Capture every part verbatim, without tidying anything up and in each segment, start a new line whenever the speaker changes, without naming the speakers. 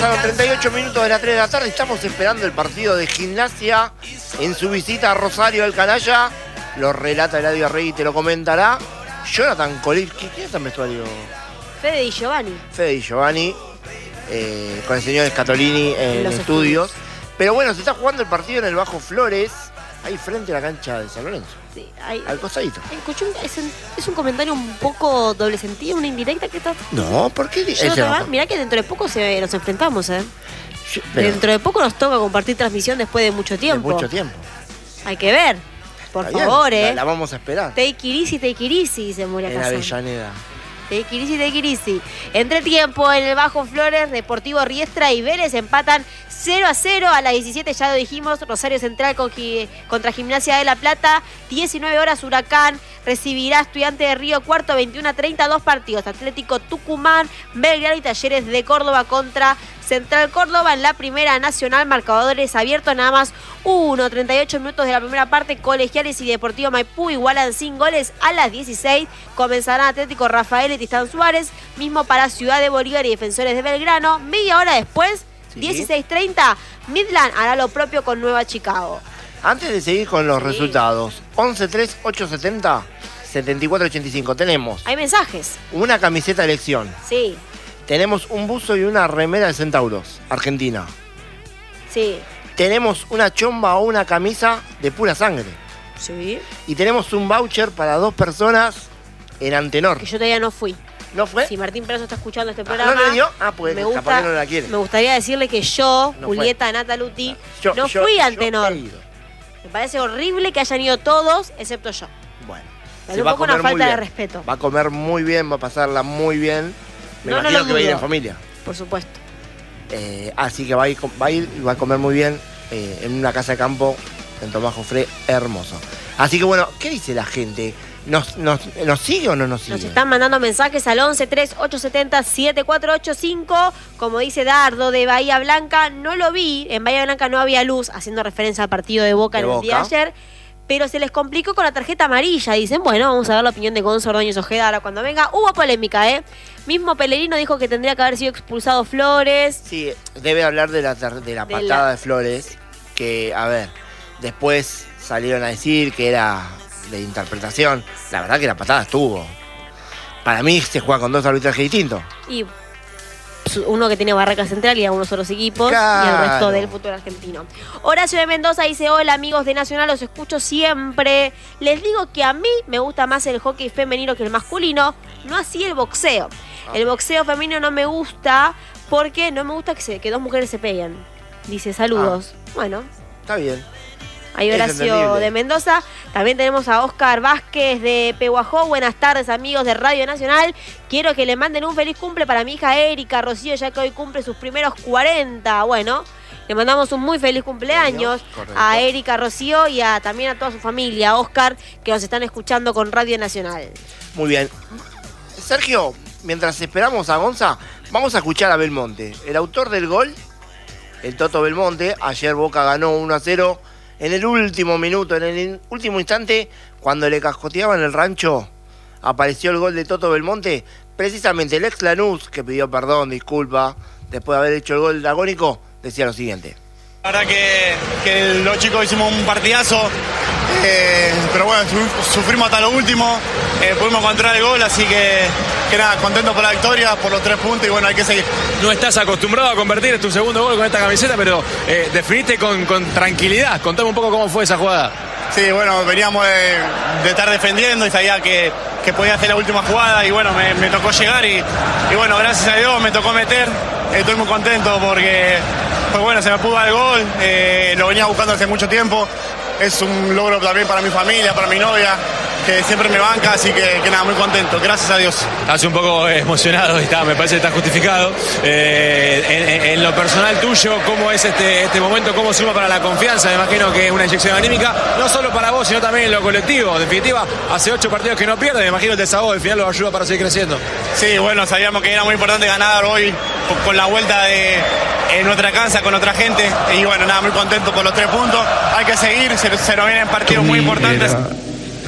pasaron treinta y ocho minutos de las tres de la tarde. Estamos esperando el partido de Gimnasia en su visita a Rosario del Canalla. Lo relata Eladio Arregui y te lo comentará Jonathan Colín. ¿Quién está en vestuario?
Fede Di Giovanni.
Fede Di Giovanni, eh, con el señor Scatolini en
Los
estudios.
estudios.
Pero bueno, se está jugando el partido en el Bajo Flores, ahí frente a la cancha de San Lorenzo.
Sí, hay,
al costadito.
Escuché un, es, un, es un comentario un poco doble sentido, una indirecta que está...
No, ¿por qué?
Mirá que dentro de poco se, nos enfrentamos, ¿eh?
Yo, pero,
dentro de poco nos toca compartir transmisión después de mucho tiempo.
De mucho tiempo.
Hay que ver. Por
Está
favor,
bien,
¿eh?
La, la vamos a esperar.
Take it easy, take it easy, dice Moria
En
Casán.
Avellaneda.
Take it easy, take it easy. Entre tiempo, en el Bajo Flores, Deportivo Riestra y Vélez empatan cero a cero a las diecisiete, ya lo dijimos. Rosario Central con, contra Gimnasia de La Plata. diecinueve horas, Huracán recibirá Estudiantes de Río Cuarto, veintiuno a treinta, dos partidos. Atlético Tucumán, Belgrano y Talleres de Córdoba contra Central Córdoba en la Primera Nacional. Marcadores abiertos, nada más uno. treinta y ocho minutos de la primera parte. Colegiales y Deportivo Maipú igualan sin goles a las dieciséis. Comenzarán Atlético Rafael y Tristán Suárez. Mismo para Ciudad de Bolívar y Defensores de Belgrano. Media hora después, sí. dieciséis treinta, Midland hará lo propio con Nueva Chicago.
Antes de seguir con los
sí.
resultados, once tres ocho setenta setenta y cuatro ochenta y cinco. Tenemos...
Hay mensajes.
Una camiseta de elección.
Sí.
Tenemos un buzo y una remera de Centauros, Argentina.
Sí.
Tenemos una chomba o una camisa de pura sangre.
Sí.
Y tenemos un voucher para dos personas en Antenor.
Que yo todavía no fui.
¿No fue?
Si Martín Perazo está escuchando este programa.
¿No le dio? Ah, pues
me
capaz
gusta,
que no la quiere.
Me gustaría decirle que yo,
No
Julieta Nataluti,
yo,
no
yo,
fui a
yo
Antenor.
he ido.
Me parece horrible que hayan ido todos, excepto yo.
Bueno.
Es un poco una falta de respeto.
Va a comer muy bien, va a pasarla muy bien. Me
no,
imagino
no
que va a ir
dudo.
en familia.
Por supuesto.
Eh, así que va a ir, va a ir y va a comer muy bien eh, en una casa de campo en Tomás Jofré, hermoso. Así que bueno, ¿qué dice la gente? ¿Nos, nos, ¿Nos sigue o no nos sigue?
Nos están mandando mensajes al once tres ocho setenta siete cuatro ocho cinco. Como dice Dardo de Bahía Blanca, no lo vi. En Bahía Blanca no había luz, haciendo referencia al partido de Boca
de
en el
Boca.
día de ayer. Pero se les complicó con la tarjeta amarilla. Dicen, bueno, vamos a ver la opinión de Gonzo Ordóñez Ojeda ahora cuando venga. Hubo polémica, ¿eh? Mismo Pellerino dijo que tendría que haber sido expulsado Flores.
Sí, debe hablar de la, de la
de
patada
la...
de Flores. Que, a ver, después salieron a decir que era de interpretación. La verdad que la patada estuvo. Para mí se juega con dos arbitrajes distintos.
Y uno que tiene Barraca Central y algunos otros equipos,
claro.
Y el resto del fútbol argentino. Horacio de Mendoza dice, hola amigos de Nacional, los escucho siempre. Les digo que a mí me gusta más el hockey femenino que el masculino, no así el boxeo. Ah. El boxeo femenino no me gusta porque no me gusta que, se, que dos mujeres se peguen. Dice, saludos. Ah. Bueno.
Está bien.
Hay Horacio de Mendoza. También tenemos a Oscar Vázquez de Pehuajó. Buenas tardes, amigos de Radio Nacional. Quiero que le manden un feliz cumple para mi hija Erika Rocío, ya que hoy cumple sus primeros cuarenta. Bueno, le mandamos un muy feliz cumpleaños
Correcto.
a Erika Rocío y a, también a toda su familia, a Oscar, que nos están escuchando con Radio Nacional.
Muy bien. Sergio, mientras esperamos a Gonza, vamos a escuchar a Belmonte. El autor del gol, el Toto Belmonte. Ayer Boca ganó uno a cero. En el último minuto, en el último instante, cuando le cascoteaban el rancho, apareció el gol de Toto Belmonte. Precisamente el ex Lanús, que pidió perdón, disculpa, después de haber hecho el gol agónico, decía lo siguiente.
La verdad que, que los chicos hicimos un partidazo, eh, pero bueno, sufrimos hasta lo último, eh, pudimos encontrar el gol, así que, que nada, contento por la victoria, por los tres puntos y bueno, hay que seguir.
No estás acostumbrado a convertir tu segundo gol con esta camiseta, pero eh, definiste con, con tranquilidad. Contame un poco cómo fue esa jugada.
Sí, bueno, veníamos de, de estar defendiendo y sabía que, que podía hacer la última jugada y bueno, me, me tocó llegar y, y bueno, gracias a Dios me tocó meter. Estoy muy contento porque pues bueno, se me pudo dar el gol, eh, lo venía buscando hace mucho tiempo. Es un logro también para mi familia, para mi novia, que siempre me banca, así que, que nada, muy contento, gracias a Dios.
Estás un poco emocionado y está, me parece que está justificado. Eh, en, en lo personal tuyo, ¿cómo es este, este momento? ¿Cómo suma para la confianza? Me imagino que es una inyección anímica, no solo para vos, sino también en lo colectivo. En definitiva, hace ocho partidos que no pierde, me imagino el desahogo al final lo ayuda para seguir creciendo.
Sí, bueno, sabíamos que era muy importante ganar hoy con la vuelta de en nuestra casa, con otra gente, y bueno, nada, muy contento por los tres puntos. Hay que seguir, se, se nos vienen partidos muy importantes.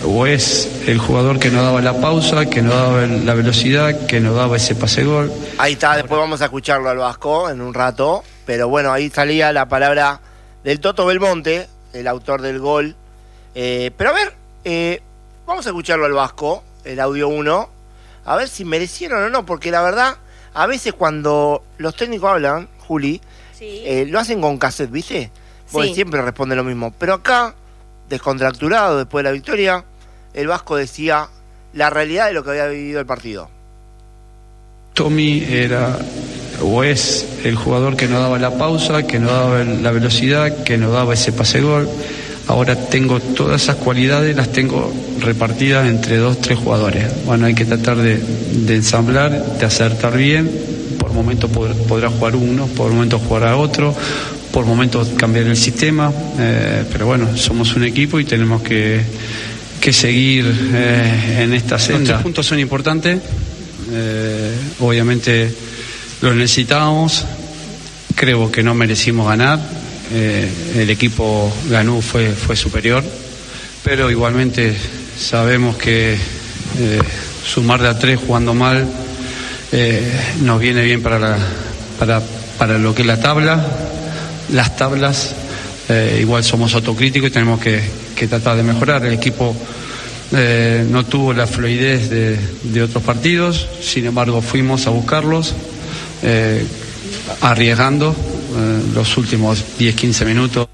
o es el jugador que no daba la pausa, que no daba la velocidad, que no daba ese pase gol.
Ahí está, después vamos a escucharlo al Vasco en un rato, pero bueno, ahí salía la palabra del Toto Belmonte, el autor del gol. Eh, pero a ver, eh, vamos a escucharlo al Vasco, el audio uno, a ver si merecieron o no, porque la verdad, a veces cuando los técnicos hablan, Juli, sí. eh, lo hacen con cassette, ¿viste? Porque sí. siempre responde lo mismo. Pero acá, descontracturado después de la victoria, el Vasco decía la realidad de lo que había vivido el partido.
Tommy era o es el jugador que no daba la pausa, que no daba la velocidad, que no daba ese pase gol. Ahora tengo todas esas cualidades, las tengo repartidas entre dos, tres jugadores. Bueno, hay que tratar de, de ensamblar, de acertar bien. Por momentos pod- podrá jugar uno, por momentos jugará otro, por momentos cambiar el sistema. Eh, pero bueno, somos un equipo y tenemos que, que seguir eh, en esta senda. Los tres puntos son importantes. Eh, obviamente lo necesitábamos. Creo que no merecimos ganar. Eh, el equipo ganó, fue, fue superior, pero igualmente sabemos que eh, sumar de a tres jugando mal eh, nos viene bien para, la, para, para lo que es la tabla. Las tablas eh, igual somos autocríticos y tenemos que, que tratar de mejorar. El equipo eh, no tuvo la fluidez de, de otros partidos, sin embargo fuimos a buscarlos eh, arriesgando los últimos diez quince minutos.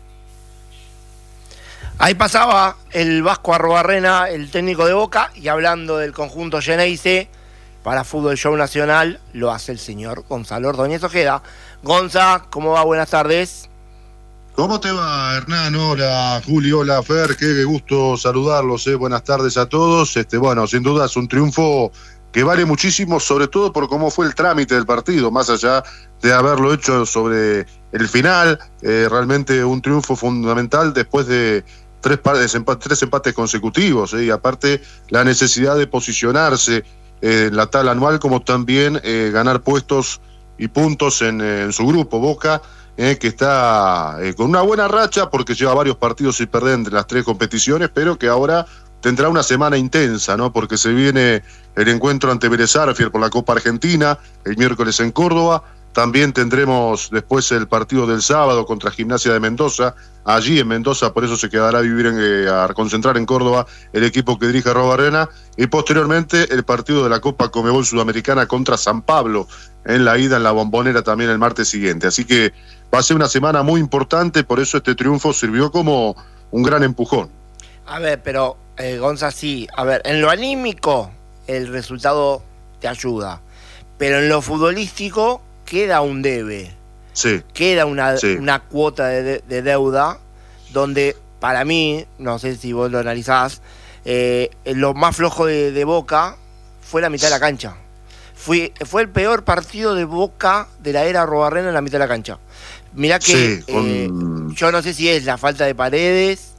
Ahí pasaba el Vasco Arrubarrena, el técnico de Boca, y hablando del conjunto Geneise para Fútbol Show Nacional, lo hace el señor Gonzalo Ordóñez Ojeda. Gonza, ¿cómo va? Buenas tardes.
¿Cómo te va, Hernán? Hola, Juli, hola, Fer, qué gusto saludarlos, eh. Buenas tardes a todos. Este, bueno, sin duda es un triunfo que vale muchísimo, sobre todo por cómo fue el trámite del partido, más allá de haberlo hecho sobre el final, eh, realmente un triunfo fundamental después de tres, pares, tres empates consecutivos, eh, y aparte la necesidad de posicionarse eh, en la tabla anual, como también eh, ganar puestos y puntos en, en su grupo. Boca, eh, que está eh, con una buena racha porque lleva varios partidos sin perder entre las tres competiciones, pero que ahora tendrá una semana intensa, ¿no? Porque se viene el encuentro ante Vélez Sarsfield por la Copa Argentina, el miércoles en Córdoba. También tendremos después el partido del sábado contra Gimnasia de Mendoza, allí en Mendoza, por eso se quedará a vivir en, eh, a concentrar en Córdoba el equipo que dirige Arrubarrena, y posteriormente el partido de la Copa Conmebol Sudamericana contra San Pablo, en la ida en la Bombonera también el martes siguiente. Así que va a ser una semana muy importante, por eso este triunfo sirvió como un gran empujón.
A ver, pero eh, Gonza, sí, a ver, en lo anímico el resultado te ayuda, pero en lo futbolístico queda un debe,
sí.
queda una,
sí.
una cuota de, de deuda, donde para mí, no sé si vos lo analizás, eh, lo más flojo de, de Boca fue la mitad de la cancha. Fue, fue el peor partido de Boca de la era Arrubarrena en la mitad de la cancha. Mirá que
sí, con...
eh, yo no sé si es la falta de Paredes,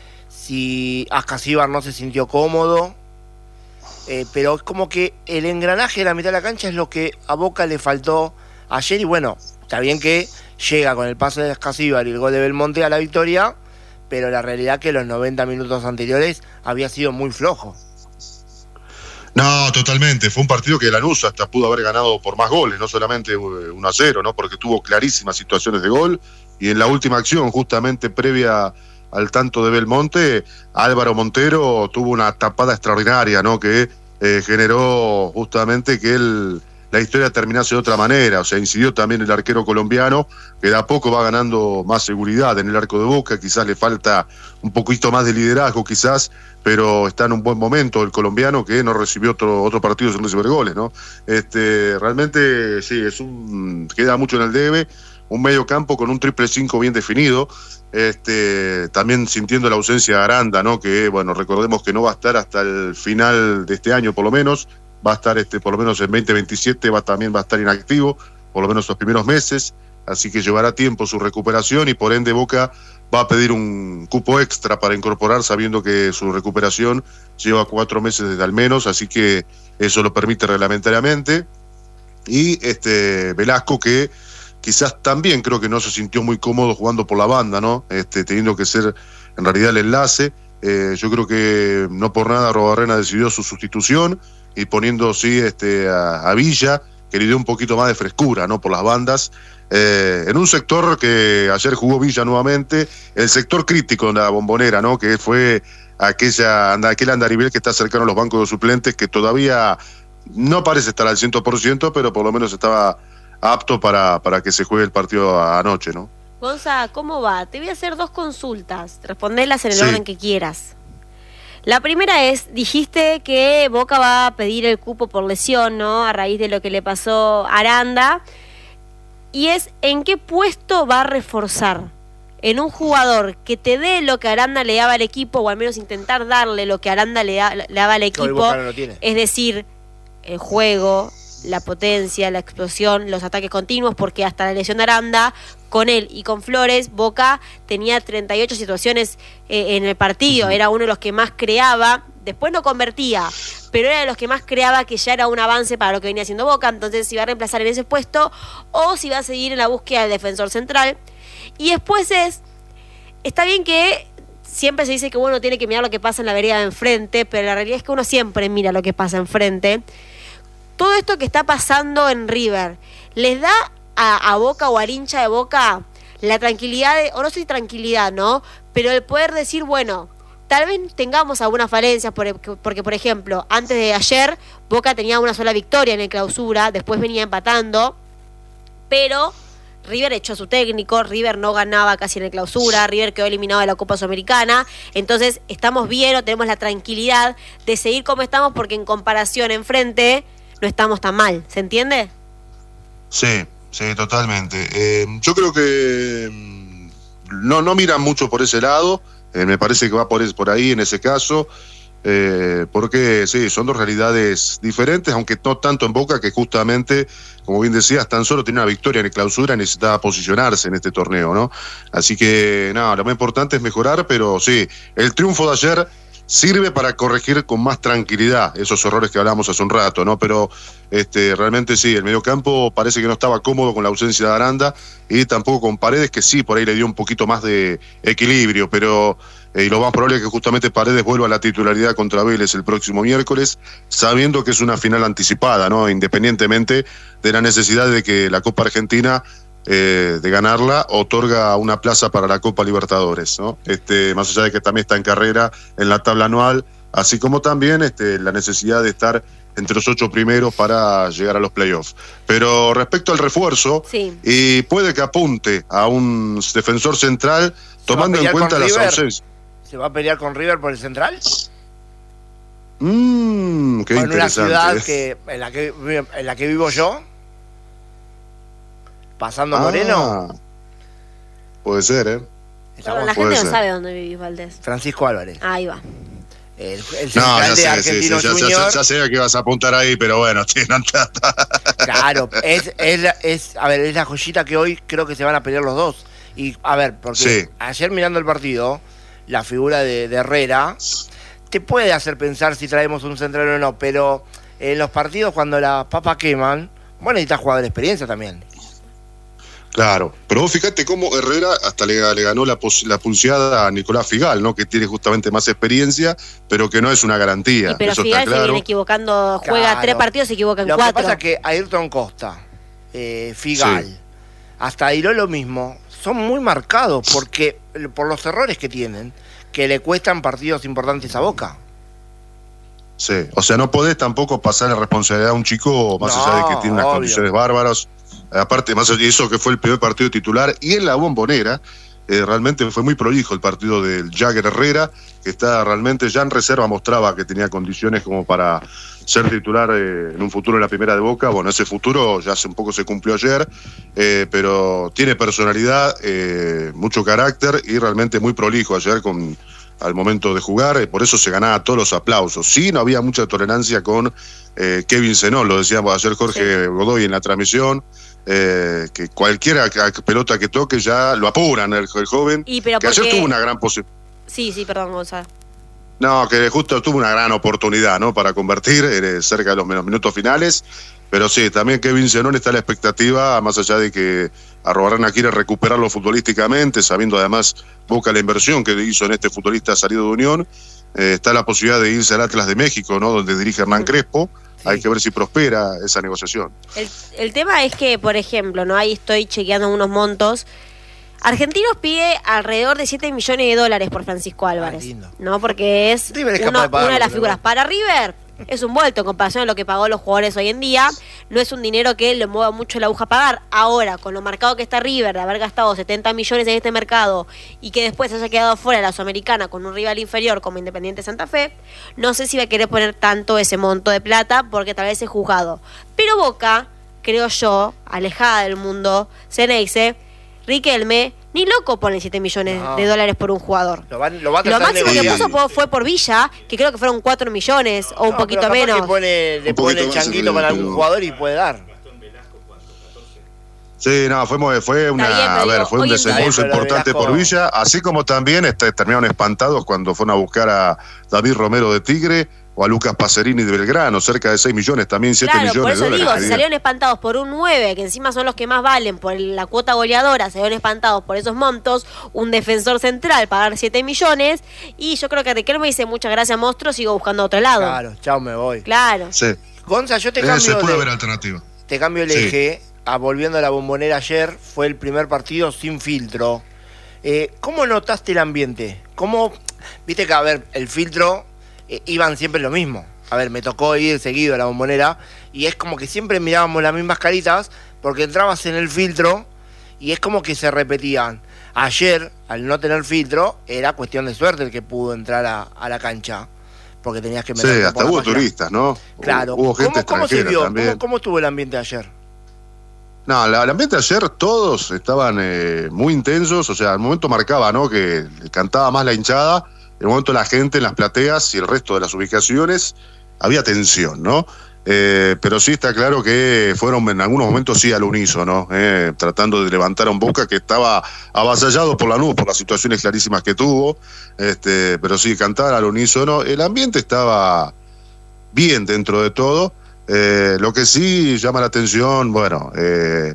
si Ascasíbar no se sintió cómodo, eh, pero es como que el engranaje de la mitad de la cancha es lo que a Boca le faltó ayer, y bueno, está bien que llega con el pase de Ascasíbar y el gol de Belmonte a la victoria, pero la realidad es que los noventa minutos anteriores había sido muy flojo.
No, totalmente, fue un partido que Lanús hasta pudo haber ganado por más goles, no solamente uno a cero, ¿no? Porque tuvo clarísimas situaciones de gol, y en la última acción, justamente previa al tanto de Belmonte, Álvaro Montero tuvo una tapada extraordinaria, ¿no? Que eh, generó justamente que él, la historia terminase de otra manera. O sea, incidió también el arquero colombiano, que de a poco va ganando más seguridad en el arco de Boca. Quizás le falta un poquito más de liderazgo, quizás, pero está en un buen momento el colombiano, que no recibió otro, otro partido sin recibir goles, ¿no? Este, realmente, sí, es un, queda mucho en el debe. Un medio campo con un triple cinco bien definido, este, también sintiendo la ausencia de Aranda, ¿no? Que, bueno, recordemos que no va a estar hasta el final de este año, por lo menos, va a estar este, por lo menos en veinte veintisiete, va, también va a estar inactivo, por lo menos los primeros meses, así que llevará tiempo su recuperación, y por ende Boca va a pedir un cupo extra para incorporar, sabiendo que su recuperación lleva cuatro meses desde al menos, así que eso lo permite reglamentariamente. Y este Velasco, que quizás también creo que no se sintió muy cómodo jugando por la banda, ¿no? Este, teniendo que ser en realidad el enlace, Eh, yo creo que no por nada Arruabarrena decidió su sustitución y poniendo sí este, a, a Villa, que le dio un poquito más de frescura, ¿no? Por las bandas. Eh, en un sector que ayer jugó Villa nuevamente, el sector crítico de la Bombonera, ¿no? Que fue aquella, aquel andarivel que está cercano a los bancos de suplentes, que todavía no parece estar al cien por ciento, pero por lo menos estaba apto para, para que se juegue el partido anoche, ¿no?
Gonza, ¿cómo va? Te voy a hacer dos consultas, responderlas en el
Sí.
orden que quieras. La primera es, dijiste que Boca va a pedir el cupo por lesión, ¿no? A raíz de lo que le pasó a Aranda. Y es, ¿en qué puesto va a reforzar? En un jugador que te dé lo que Aranda le daba al equipo, o al menos intentar darle lo que Aranda le, da, le daba al
Que hoy
equipo.
Boca no lo tiene.
Es decir, el juego, la potencia, la explosión, los ataques continuos, porque hasta la lesión de Aranda, con él y con Flores, Boca tenía treinta y ocho situaciones eh, en el partido, era uno de los que más creaba, después no convertía, pero era de los que más creaba, que ya era un avance para lo que venía haciendo Boca. Entonces si va a reemplazar en ese puesto o si va a seguir en la búsqueda del defensor central. Y después es, está bien que siempre se dice que uno tiene que mirar lo que pasa en la vereda de enfrente, pero la realidad es que uno siempre mira lo que pasa enfrente. Todo esto que está pasando en River, ¿les da a, a Boca o al hincha de Boca la tranquilidad, de, o no sé si tranquilidad, ¿no? Pero el poder decir, bueno, tal vez tengamos algunas falencias, porque, porque por ejemplo, antes de ayer, Boca tenía una sola victoria en el clausura, después venía empatando, pero River echó a su técnico, River no ganaba casi en el clausura, River quedó eliminado de la Copa Sudamericana, entonces estamos bien o tenemos la tranquilidad de seguir como estamos, porque en comparación enfrente no estamos tan mal, ¿se entiende?
Sí, sí, totalmente. Eh, yo creo que mm, no, no miran mucho por ese lado, eh, me parece que va por, es- por ahí en ese caso, eh, porque sí, son dos realidades diferentes, aunque no tanto en Boca, que justamente, como bien decías, tan solo tenía una victoria en el clausura y necesitaba posicionarse en este torneo, ¿no? Así que, no, lo más importante es mejorar, pero sí, el triunfo de ayer sirve para corregir con más tranquilidad esos errores que hablamos hace un rato, ¿no? Pero este, realmente sí, el mediocampo parece que no estaba cómodo con la ausencia de Aranda y tampoco con Paredes, que sí, por ahí le dio un poquito más de equilibrio, pero eh, y lo más probable es que justamente Paredes vuelva a la titularidad contra Vélez el próximo miércoles, sabiendo que es una final anticipada, ¿no? Independientemente de la necesidad de que la Copa Argentina Eh, de ganarla, otorga una plaza para la Copa Libertadores, ¿no? Este, más allá de que también está en carrera en la tabla anual, así como también este, la necesidad de estar entre los ocho primeros para llegar a los playoffs. Pero respecto al refuerzo,
Sí.
y puede que apunte a un defensor central, tomando en
pelear
cuenta
con
las
River?
ausencias.
¿Se va a pelear con River por el central?
Mmm, qué
en una
interesante.
ciudad que, en, la que, en la que vivo yo, pasando
Ah,
Moreno,
puede ser, ¿eh?
Perdón, la
puede
gente no
ser.
sabe dónde vivís, Valdés.
Francisco Álvarez,
Ahí va.
el, el
No,
central
ya
de
sé, sí, sí,
Argentino
ya, ya,
Junior.
ya sé a qué vas a apuntar ahí, pero bueno, tienen tanta.
Claro, es, es, la- es, a ver, es la joyita que hoy creo que se van a pelear los dos. Y a ver, porque
Sí.
ayer mirando el partido, la figura de, de Herrera te puede hacer pensar si traemos un central o no, pero en los partidos cuando las papas queman, bueno, necesitas jugador de experiencia también.
Claro, pero vos fíjate cómo Herrera hasta le, le ganó la, pos- la pulseada a Nicolás Figal, ¿no? Que tiene justamente más experiencia, pero que no es una garantía.
Y pero
Eso
Figal
está
se
claro.
viene equivocando, juega
Claro.
tres partidos, se equivoca en
Lo
cuatro.
que pasa es que Ayrton Costa, eh, Figal,
Sí.
hasta Airó lo mismo, son muy marcados porque por los errores que tienen, que le cuestan partidos importantes a Boca.
Sí, o sea, no podés tampoco pasar la responsabilidad a un chico, más
No,
allá de que tiene unas
obvio.
condiciones bárbaras. Aparte, más allá de eso, que fue el primer partido titular, y en la Bombonera, eh, realmente fue muy prolijo el partido del Jagger Herrera, que está realmente ya en reserva, mostraba que tenía condiciones como para ser titular eh, en un futuro en la primera de Boca. Bueno, ese futuro ya hace un poco se cumplió ayer, eh, pero tiene personalidad, eh, mucho carácter y realmente muy prolijo ayer con al momento de jugar, eh, por eso se ganaba todos los aplausos. Sí, no había mucha tolerancia con eh, Kevin Zenón, lo decíamos ayer Jorge
Sí.
Godoy en la transmisión, eh, que cualquiera que- pelota que toque ya lo apuran el, el joven,
Y pero
que ayer
porque-
tuvo una gran posibilidad.
Sí, sí, perdón, Gonzalo.
No, que justo tuvo una gran oportunidad, ¿no? Para convertir eh, cerca de los menos minutos finales. Pero sí, también Kevin Zenón está a la expectativa, más allá de que Arruabarrena quiere recuperarlo futbolísticamente, sabiendo además Boca la inversión que hizo en este futbolista salido de Unión. Eh, está la posibilidad de irse al Atlas de México, ¿no? Donde dirige Hernán Crespo. Sí. Hay que ver si prospera esa negociación.
El, el tema es que, por ejemplo, no ahí estoy chequeando unos montos. Argentinos pide alrededor de siete millones de dólares por Francisco Álvarez, ah, ¿no? Porque es, uno, de pagarlo, una de las figuras. Para River es un vuelto en comparación a lo que pagó los jugadores hoy en día. No es un dinero que le mueva mucho la aguja a pagar. Ahora, con lo marcado que está River, de haber gastado setenta millones en este mercado y que después haya quedado fuera de la Sudamericana con un rival inferior como Independiente Santa Fe, no sé si va a querer poner tanto ese monto de plata porque tal vez es juzgado. Pero Boca, creo yo, alejada del mundo Ceneice, Riquelme, ni loco pone siete millones no. de dólares por un jugador.
Lo, van, lo, va a
lo máximo que puso fue por Villa, que creo que fueron cuatro millones o un no, poquito menos.
Que pone, le pone el changuito para algún jugador y puede dar.
Sí, no, fue, fue una, bien, a ver, digo, fue un desembolso importante por Villa, así como también este, terminaron espantados cuando fueron a buscar a David Romero de Tigre o a Lucas Pacerini de Belgrano, cerca de seis millones, también siete
claro,
millones de dólares.
Por eso digo, se salieron espantados por un nueve, que encima son los que más valen por la cuota goleadora, se salieron espantados por esos montos, un defensor central pagar siete millones, y yo creo que Riquelme dice, muchas gracias monstruo, sigo buscando a otro lado.
Claro, chao, me voy.
Claro.
Sí.
Gonza, yo te
eh,
cambio
se puede
de,
haber alternativa.
Te cambio el sí. eje, a, volviendo a la Bombonera ayer, fue el primer partido sin filtro. Eh, ¿Cómo notaste el ambiente? ¿Cómo, viste que, a ver, el filtro, eh, iban siempre lo mismo? A ver, me tocó ir seguido a la Bombonera y es como que siempre mirábamos las mismas caritas porque entrabas en el filtro y es como que se repetían. Ayer, al no tener filtro, era cuestión de suerte el que pudo entrar a, a la cancha porque tenías que meter.
Sí, hasta hubo turistas, ¿no?
Claro.
Hubo gente
¿Cómo, cómo se vio?
También.
¿Cómo, ¿Cómo estuvo el ambiente ayer?
No, el ambiente ayer todos estaban eh, muy intensos, o sea, al momento marcaba, ¿no? Que cantaba más la hinchada, en el momento la gente en las plateas y el resto de las ubicaciones había tensión, ¿no? Eh, pero sí está claro que fueron en algunos momentos sí al unísono, eh, tratando de levantar a un Boca que estaba avasallado por la nube, por las situaciones clarísimas que tuvo, este, pero sí cantar al unísono. El ambiente estaba bien dentro de todo. Eh, lo que sí llama la atención, bueno, eh,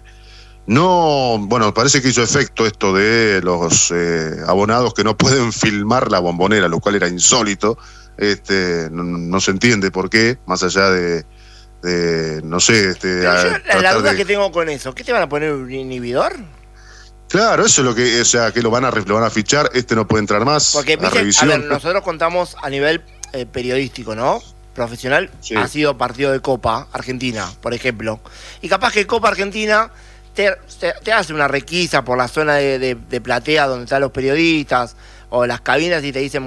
no, bueno, parece que hizo efecto esto de los eh, abonados que no pueden filmar la Bombonera, lo cual era insólito. Este, no, no se entiende por qué, más allá de, de no sé, este,
a, yo, la, la duda
de...
que tengo con eso, ¿qué te van a poner un inhibidor?
Claro, eso es lo que, o sea, que lo van a lo van a fichar, este no puede entrar más.
Porque
a,
a ver, nosotros contamos a nivel eh, periodístico, ¿no? Profesional, sí. Ha sido partido de Copa Argentina, por ejemplo. Y capaz que Copa Argentina te, te, te hace una requisa por la zona de, de, de platea donde están los periodistas o las cabinas y te dicen